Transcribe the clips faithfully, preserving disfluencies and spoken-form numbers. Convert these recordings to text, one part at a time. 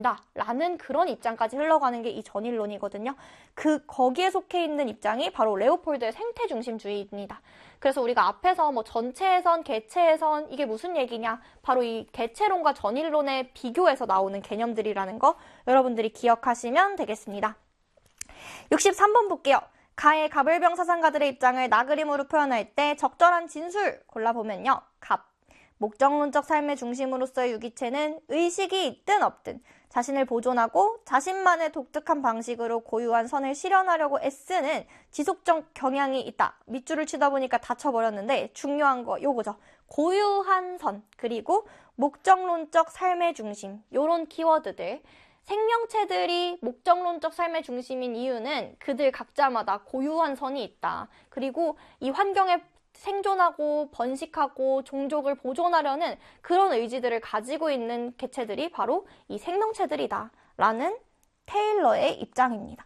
라는 그런 입장까지 흘러가는 게 이 전일론이거든요. 그 거기에 속해 있는 입장이 바로 레오폴드의 생태 중심주의입니다. 그래서 우리가 앞에서 뭐 전체해선, 개체해선 이게 무슨 얘기냐? 바로 이 개체론과 전일론의 비교에서 나오는 개념들이라는 거 여러분들이 기억하시면 되겠습니다. 육십삼 번 볼게요. 가의 갑을병 사상가들의 입장을 나그림으로 표현할 때 적절한 진술 골라보면요. 갑. 목적론적 삶의 중심으로서의 유기체는 의식이 있든 없든 자신을 보존하고 자신만의 독특한 방식으로 고유한 선을 실현하려고 애쓰는 지속적 경향이 있다. 밑줄을 치다 보니까 다쳐버렸는데 중요한 거 요거죠. 고유한 선, 그리고 목적론적 삶의 중심, 요런 키워드들. 생명체들이 목적론적 삶의 중심인 이유는 그들 각자마다 고유한 선이 있다. 그리고 이 환경에 생존하고 번식하고 종족을 보존하려는 그런 의지들을 가지고 있는 개체들이 바로 이 생명체들이다 라는 테일러의 입장입니다.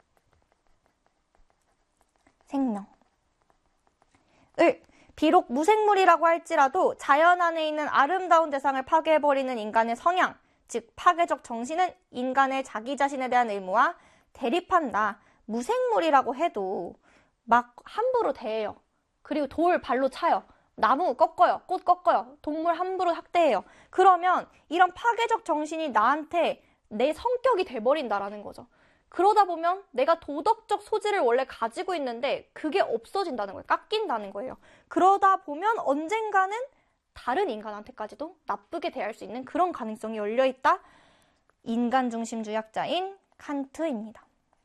생명. 을. 비록 무생물이라고 할지라도 자연 안에 있는 아름다운 대상을 파괴해버리는 인간의 성향, 즉 파괴적 정신은 인간의 자기 자신에 대한 의무와 대립한다. 무생물이라고 해도 막 함부로 대해요. 그리고 돌 발로 차요. 나무 꺾어요. 꽃 꺾어요. 동물 함부로 학대해요. 그러면 이런 파괴적 정신이 나한테 내 성격이 돼버린다라는 거죠. 그러다 보면 내가 도덕적 소질을 원래 가지고 있는데 그게 없어진다는 거예요. 깎인다는 거예요. 그러다 보면 언젠가는 다른 인간한테까지도 나쁘게 대할 수 있는 그런 가능성이 열려있다. 인간 중심주의학자인 칸트입니다.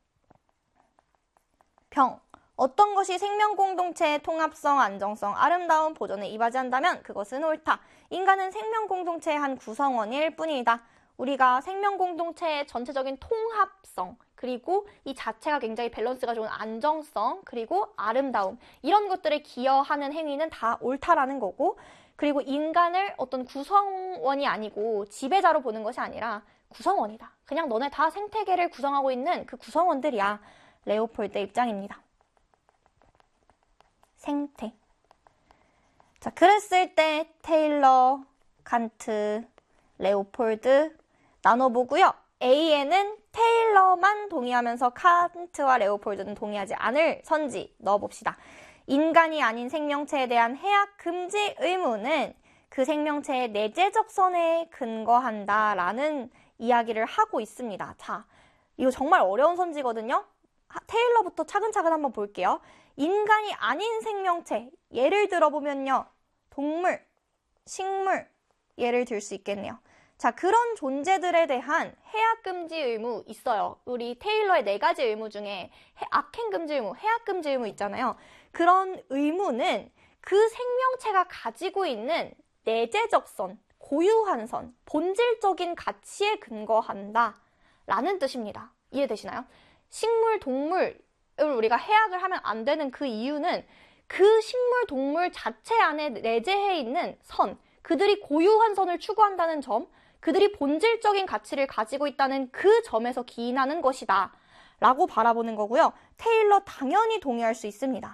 병. 어떤 것이 생명 공동체의 통합성, 안정성, 아름다운 보존에 이바지한다면 그것은 옳다. 인간은 생명 공동체의 한 구성원일 뿐이다. 우리가 생명 공동체의 전체적인 통합성, 그리고 이 자체가 굉장히 밸런스가 좋은 안정성, 그리고 아름다움, 이런 것들을 기여하는 행위는 다 옳다라는 거고, 그리고 인간을 어떤 구성원이 아니고 지배자로 보는 것이 아니라 구성원이다. 그냥 너네 다 생태계를 구성하고 있는 그 구성원들이야. 레오폴드의 입장입니다. 생태. 자, 그랬을 때 테일러, 칸트, 레오폴드 나눠보고요. A에는 테일러만 동의하면서 칸트와 레오폴드는 동의하지 않을 선지 넣어봅시다. 인간이 아닌 생명체에 대한 해악 금지 의무는 그 생명체의 내재적 선에 근거한다라는 이야기를 하고 있습니다. 자, 이거 정말 어려운 선지거든요. 테일러부터 차근차근 한번 볼게요. 인간이 아닌 생명체, 예를 들어보면요. 동물, 식물, 예를 들 수 있겠네요. 자, 그런 존재들에 대한 해악금지 의무 있어요. 우리 테일러의 네 가지 의무 중에 악행금지 의무, 해악금지 의무 있잖아요. 그런 의무는 그 생명체가 가지고 있는 내재적 선, 고유한 선, 본질적인 가치에 근거한다 라는 뜻입니다. 이해되시나요? 식물, 동물을 우리가 해악을 하면 안 되는 그 이유는 그 식물, 동물 자체 안에 내재해 있는 선, 그들이 고유한 선을 추구한다는 점, 그들이 본질적인 가치를 가지고 있다는 그 점에서 기인하는 것이다 라고 바라보는 거고요. 테일러 당연히 동의할 수 있습니다.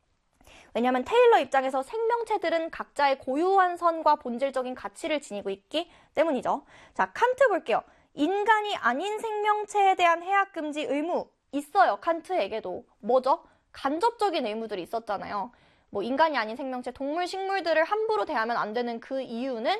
왜냐하면 테일러 입장에서 생명체들은 각자의 고유한 선과 본질적인 가치를 지니고 있기 때문이죠. 자, 칸트 볼게요. 인간이 아닌 생명체에 대한 해악금지 의무 있어요. 칸트에게도. 뭐죠? 간접적인 의무들이 있었잖아요. 뭐 인간이 아닌 생명체, 동물, 식물들을 함부로 대하면 안 되는 그 이유는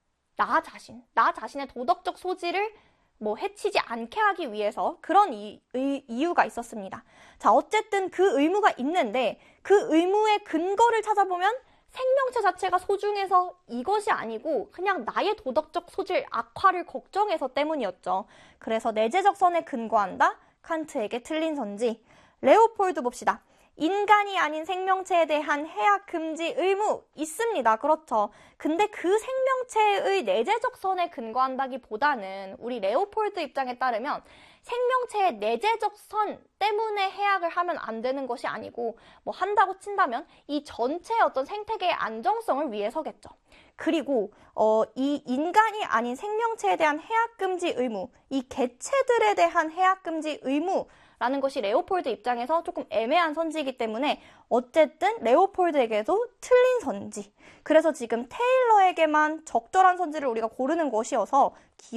나 자신, 나 자신의 도덕적 소질을 뭐 해치지 않게 하기 위해서 그런 이, 의, 이유가 있었습니다. 자, 어쨌든 그 의무가 있는데 그 의무의 근거를 찾아보면 생명체 자체가 소중해서 이것이 아니고 그냥 나의 도덕적 소질 악화를 걱정해서 때문이었죠. 그래서 내재적 선에 근거한다? 칸트에게 틀린 선지. 레오폴드 봅시다. 인간이 아닌 생명체에 대한 해악 금지 의무 있습니다. 그렇죠. 근데 그 생명체의 내재적 선에 근거한다기보다는 우리 레오폴드 입장에 따르면 생명체의 내재적 선 때문에 해악을 하면 안 되는 것이 아니고 뭐 한다고 친다면 이 전체의 어떤 생태계의 안정성을 위해서겠죠. 그리고 어, 이 인간이 아닌 생명체에 대한 해악 금지 의무, 이 개체들에 대한 해악 금지 의무 라는 것이 레오폴드 입장에서 조금 애매한 선지이기 때문에 어쨌든 레오폴드에게도 틀린 선지. 그래서 지금 테일러에게만 적절한 선지를 우리가 고르는 것이어서 기억,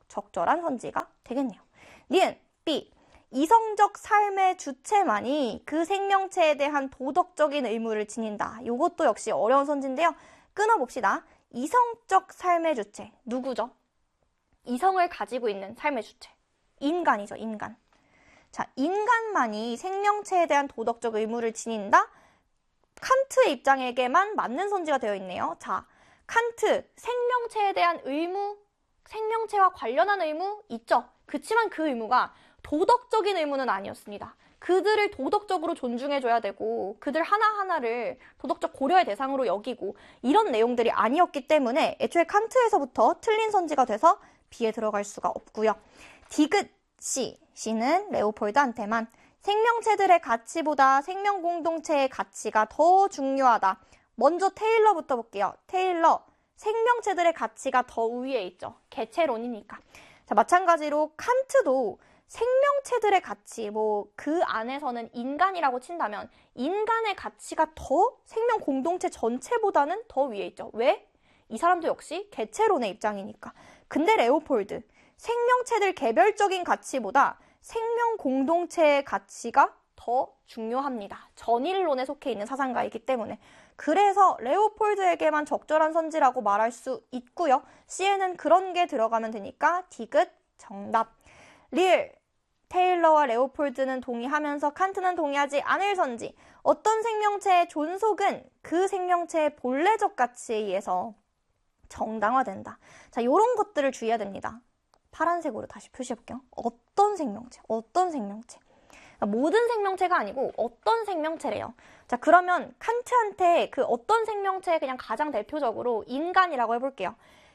적절한 선지가 되겠네요. 니은 B. 이성적 삶의 주체만이 그 생명체에 대한 도덕적인 의무를 지닌다. 이것도 역시 어려운 선지인데요. 끊어봅시다. 이성적 삶의 주체. 누구죠? 이성을 가지고 있는 삶의 주체. 인간이죠, 인간. 자, 인간만이 생명체에 대한 도덕적 의무를 지닌다? 칸트의 입장에게만 맞는 선지가 되어 있네요. 자, 칸트, 생명체에 대한 의무, 생명체와 관련한 의무 있죠. 그치만 그 의무가 도덕적인 의무는 아니었습니다. 그들을 도덕적으로 존중해줘야 되고 그들 하나하나를 도덕적 고려의 대상으로 여기고 이런 내용들이 아니었기 때문에 애초에 칸트에서부터 틀린 선지가 돼서 B에 들어갈 수가 없고요. 디귿 C, C는 레오폴드한테만 생명체들의 가치보다 생명 공동체의 가치가 더 중요하다. 먼저 테일러부터 볼게요. 테일러, 생명체들의 가치가 더 우위에 있죠. 개체론이니까. 자, 마찬가지로 칸트도 생명체들의 가치, 뭐 그 안에서는 인간이라고 친다면 인간의 가치가 더 생명 공동체 전체보다는 더 위에 있죠. 왜? 이 사람도 역시 개체론의 입장이니까. 근데 레오폴드, 생명체들 개별적인 가치보다 생명 공동체의 가치가 더 중요합니다. 전일론에 속해 있는 사상가이기 때문에. 그래서 레오폴드에게만 적절한 선지라고 말할 수 있고요. C에는 그런 게 들어가면 되니까 디귿 정답. 리을, 테일러와 레오폴드는 동의하면서 칸트는 동의하지 않을 선지. 어떤 생명체의 존속은 그 생명체의 본래적 가치에 의해서 정당화된다. 자, 이런 것들을 주의해야 됩니다. 파란색으로 다시 표시해볼게요. 어떤 생명체, 어떤 생명체. 모든 생명체가 아니고 어떤 생명체래요. 자, 그러면 칸트한테 그 어떤 생명체의 그냥 가장 대표적으로 인간이라고 해볼게요.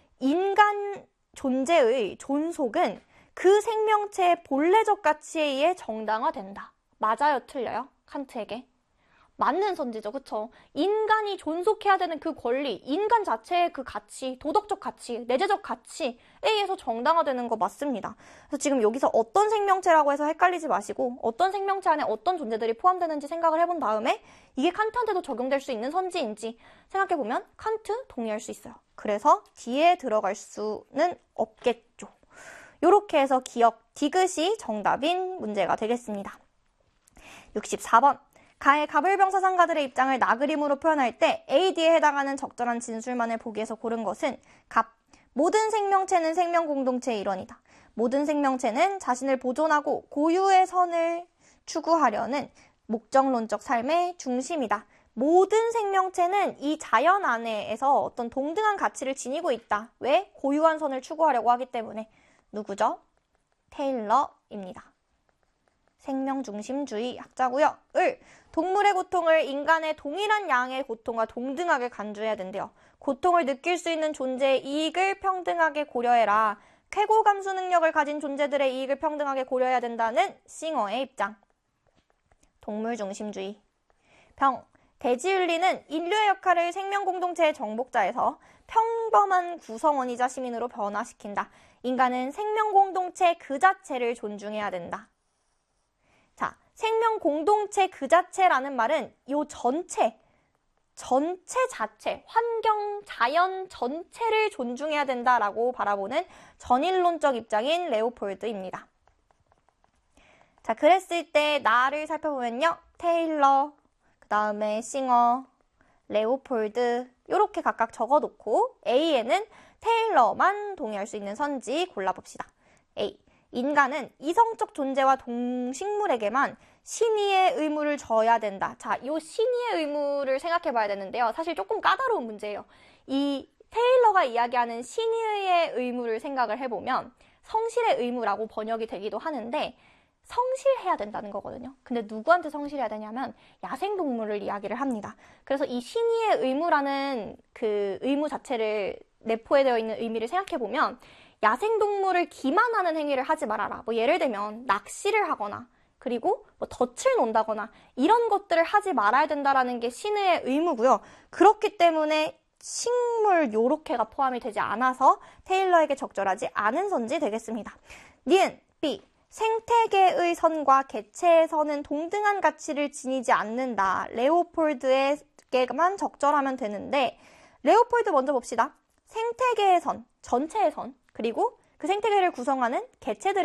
인간 존재의 존속은 그 생명체의 본래적 가치에 의해 정당화된다. 맞아요? 틀려요? 칸트에게? 맞는 선지죠. 그쵸? 인간이 존속해야 되는 그 권리, 인간 자체의 그 가치, 도덕적 가치, 내재적 가치에 의해서 정당화되는 거 맞습니다. 그래서 지금 여기서 어떤 생명체라고 해서 헷갈리지 마시고 어떤 생명체 안에 어떤 존재들이 포함되는지 생각을 해본 다음에 이게 칸트한테도 적용될 수 있는 선지인지 생각해보면 칸트 동의할 수 있어요. 그래서 D에 들어갈 수는 없겠죠. 이렇게 해서 기억 디귿이 정답인 문제가 되겠습니다. 육십사 번. 가의 가불병 사상가들의 입장을 나그림으로 표현할 때 A, D에 해당하는 적절한 진술만을 보기에서 고른 것은 갑. 모든 생명체는 생명 공동체의 일원이다. 모든 생명체는 자신을 보존하고 고유의 선을 추구하려는 목적론적 삶의 중심이다. 모든 생명체는 이 자연 안에서 어떤 동등한 가치를 지니고 있다. 왜? 고유한 선을 추구하려고 하기 때문에. 누구죠? 테일러입니다. 생명중심주의 학자고요. 을, 동물의 고통을 인간의 동일한 양의 고통과 동등하게 간주해야 된대요. 고통을 느낄 수 있는 존재의 이익을 평등하게 고려해라. 쾌고 감수 능력을 가진 존재들의 이익을 평등하게 고려해야 된다는 싱어의 입장. 동물중심주의. 병, 대지윤리는 인류의 역할을 생명공동체의 정복자에서 평범한 구성원이자 시민으로 변화시킨다. 인간은 생명공동체 그 자체를 존중해야 된다. 자, 생명공동체 그 자체라는 말은 이 전체, 전체 자체, 환경, 자연 전체를 존중해야 된다라고 바라보는 전일론적 입장인 레오폴드입니다. 자, 그랬을 때 나를 살펴보면요. 테일러, 그 다음에 싱어, 레오폴드 이렇게 각각 적어놓고 A에는 테일러만 동의할 수 있는 선지 골라봅시다. A. 인간은 이성적 존재와 동식물에게만 신의의 의무를 져야 된다. 자, 이 신의의 의무를 생각해 봐야 되는데요. 사실 조금 까다로운 문제예요. 이 테일러가 이야기하는 신의의 의무를 생각을 해보면 성실의 의무라고 번역이 되기도 하는데 성실해야 된다는 거거든요. 근데 누구한테 성실해야 되냐면 야생동물을 이야기를 합니다. 그래서 이 신의의 의무라는 그 의무 자체를 내포되어 있는 의미를 생각해보면 야생동물을 기만하는 행위를 하지 말아라. 뭐 예를 들면 낚시를 하거나 그리고 뭐 덫을 놓는다거나 이런 것들을 하지 말아야 된다라는 게 신의 의무고요. 그렇기 때문에 식물 요렇게가 포함이 되지 않아서 테일러에게 적절하지 않은 선지 되겠습니다. 니은 B. 생태계의 선과 개체의 선은 동등한 가치를 지니지 않는다. 레오폴드에게만 적절하면 되는데 레오폴드 먼저 봅시다. 생태계의 선, 전체의 선, 그리고 그 생태계를 구성하는 개체들